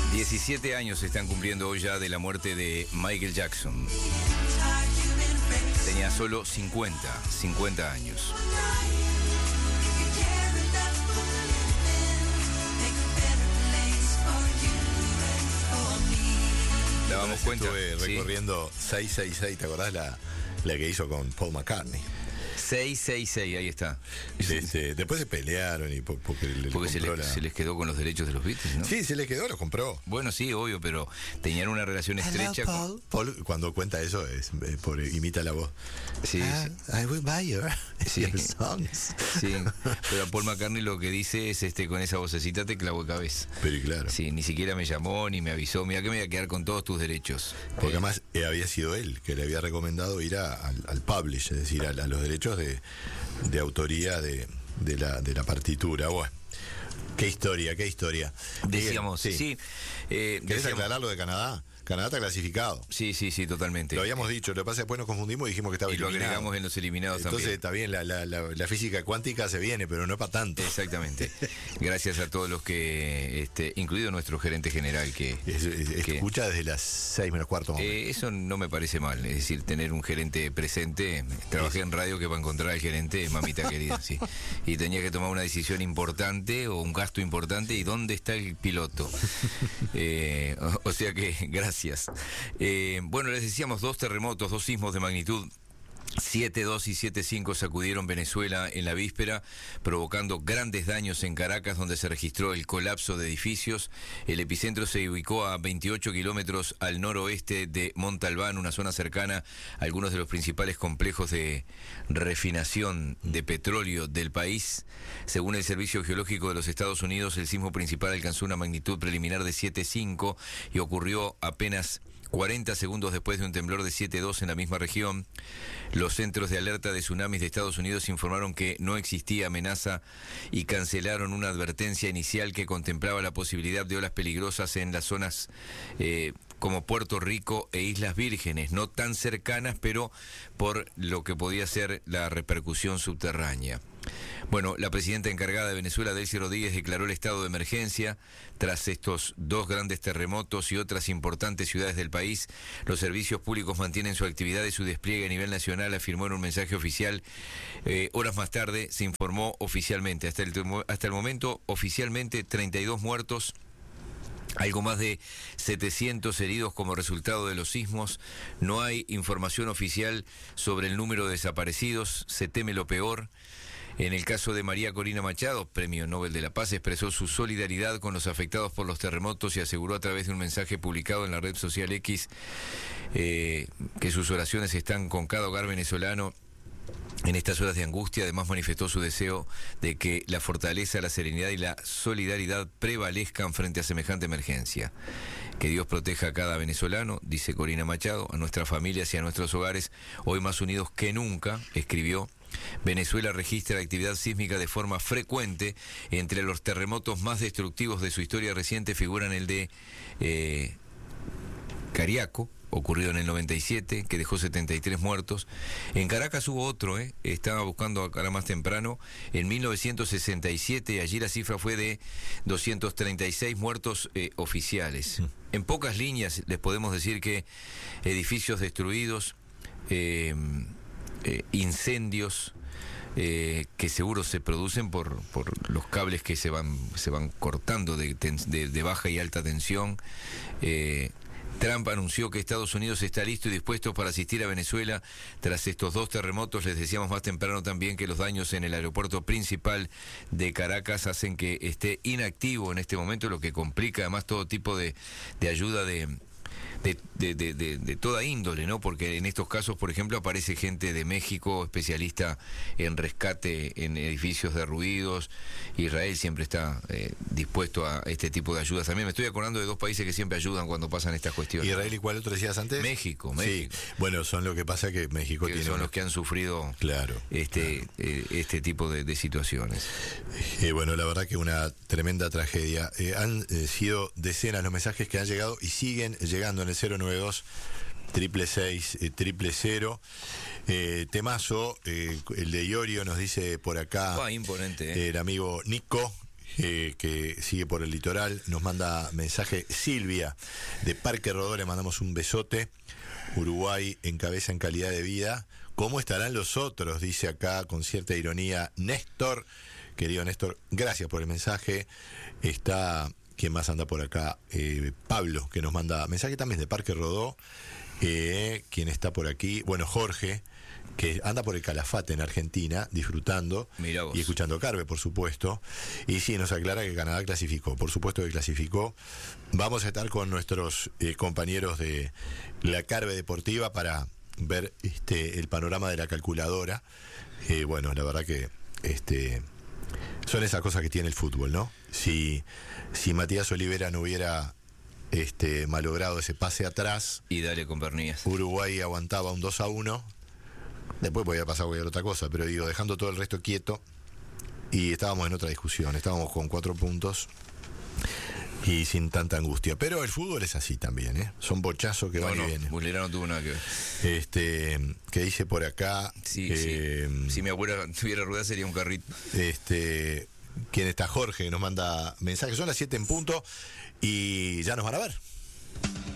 17 años se están cumpliendo hoy ya de la muerte de Michael Jackson. Tenía solo 50 años. Dábamos cuenta. Estuve recorriendo 666, ¿te acordás la que hizo con Paul McCartney? 666, ahí está. Después se pelearon y porque se les quedó con los derechos de los Beatles, ¿no? Sí, se les quedó, los compró. Bueno, sí, obvio, pero tenían una relación estrecha. Paul, cuando cuenta eso, imita la voz. Sí, I will buy your songs. Sí, pero a Paul McCartney lo que dice es con esa vocecita te clavo de cabeza. Pero claro. Sí, ni siquiera me llamó ni me avisó. Mira que me voy a quedar con todos tus derechos. Porque además había sido él que le había recomendado ir al publish, es decir, a los derechos de autoría de la partitura. Bueno, qué historia. Decíamos, sí. ¿Querés aclarar lo de Canadá? Canadá está clasificado. Sí, totalmente. Lo habíamos dicho, lo que pasa es que después nos confundimos y dijimos que estaba eliminado. Y lo agregamos en los eliminados. Entonces, también. Está bien, la física cuántica se viene, pero no es para tanto. Exactamente. Gracias a todos los que, incluido nuestro gerente general, que escucha desde las 6 menos cuarto. Eso no me parece mal, es decir, tener un gerente presente. Trabajé en radio que para encontrar al gerente, mamita querida, sí. Y tenía que tomar una decisión importante o un gasto importante, ¿y dónde está el piloto? O sea que, gracias. Bueno, les decíamos 2 terremotos, 2 sismos de magnitud 7.2 y 7.5 sacudieron Venezuela en la víspera, provocando grandes daños en Caracas, donde se registró el colapso de edificios. El epicentro se ubicó a 28 kilómetros al noroeste de Montalbán, una zona cercana a algunos de los principales complejos de refinación de petróleo del país. Según el Servicio Geológico de los Estados Unidos, el sismo principal alcanzó una magnitud preliminar de 7.5 y ocurrió apenas 40 segundos después de un temblor de 7.2 en la misma región. Los centros de alerta de tsunamis de Estados Unidos informaron que no existía amenaza y cancelaron una advertencia inicial que contemplaba la posibilidad de olas peligrosas en las zonas como Puerto Rico e Islas Vírgenes, no tan cercanas, pero por lo que podía ser la repercusión subterránea. Bueno, la presidenta encargada de Venezuela, Delcy Rodríguez, declaró el estado de emergencia tras estos 2 grandes terremotos y otras importantes ciudades del país. Los servicios públicos mantienen su actividad y su despliegue a nivel nacional, afirmó en un mensaje oficial. Horas más tarde se informó oficialmente. Hasta el momento, oficialmente, 32 muertos. Algo más de 700 heridos como resultado de los sismos. No hay información oficial sobre el número de desaparecidos. Se teme lo peor. En el caso de María Corina Machado, Premio Nobel de la Paz, expresó su solidaridad con los afectados por los terremotos y aseguró a través de un mensaje publicado en la red social X que sus oraciones están con cada hogar venezolano en estas horas de angustia. Además manifestó su deseo de que la fortaleza, la serenidad y la solidaridad prevalezcan frente a semejante emergencia. Que Dios proteja a cada venezolano, dice Corina Machado, a nuestras familias y a nuestros hogares, hoy más unidos que nunca, escribió. Venezuela registra actividad sísmica de forma frecuente. Entre los terremotos más destructivos de su historia reciente figuran el de Cariaco, ocurrido en el 97, que dejó 73 muertos. En Caracas hubo otro, estaba buscando acá más temprano, en 1967, allí la cifra fue de 236 muertos oficiales. En pocas líneas les podemos decir que edificios destruidos, incendios que seguro se producen por los cables que se van cortando de baja y alta tensión. Trump anunció que Estados Unidos está listo y dispuesto para asistir a Venezuela tras estos 2 terremotos. Les decíamos más temprano también que los daños en el aeropuerto principal de Caracas hacen que esté inactivo en este momento, lo que complica además todo tipo de ayuda de toda índole, ¿no? Porque en estos casos, por ejemplo, aparece gente de México, especialista en rescate en edificios derruidos. Israel siempre está dispuesto a este tipo de ayudas. También me estoy acordando de 2 países que siempre ayudan cuando pasan estas cuestiones. ¿Israel y cuál otro decías antes? México. Sí, bueno, son lo que pasa que México tiene... Son los que han sufrido este tipo de situaciones. Bueno, la verdad que una tremenda tragedia. Han sido decenas los mensajes que han llegado y siguen llegando en el 092 666 000. Temazo, el de Iorio nos dice por acá. Imponente. El amigo Nico, que sigue por el litoral, nos manda mensaje Silvia de Parque Rodó, le mandamos un besote. Uruguay encabeza en calidad de vida. ¿Cómo estarán los otros? Dice acá con cierta ironía Néstor. Querido Néstor, gracias por el mensaje. Está, ¿quién más anda por acá? Pablo, que nos manda mensaje también de Parque Rodó. ¿Quién está por aquí? Bueno, Jorge, que anda por el Calafate en Argentina, disfrutando y escuchando Carve, por supuesto. Y sí, nos aclara que Canadá clasificó, por supuesto que clasificó. Vamos a estar con nuestros compañeros de la Carve Deportiva para ver el panorama de la calculadora. Bueno, la verdad que son esas cosas que tiene el fútbol, ¿no? Si Matías Olivera no hubiera malogrado ese pase atrás y dale con Pernías, Uruguay aguantaba un 2-1. Después podía pasar cualquier otra cosa, pero digo, dejando todo el resto quieto, y estábamos en otra discusión, estábamos con 4 puntos y sin tanta angustia. Pero el fútbol es así también, ¿eh? Son bochazos que van y vienen. Muslera no tuvo nada que ver. Que dice por acá... Sí. Si mi abuela tuviera ruedas sería un carrito. ¿Quién está? Jorge, que nos manda mensajes. Son las 7 en punto y ya nos van a ver.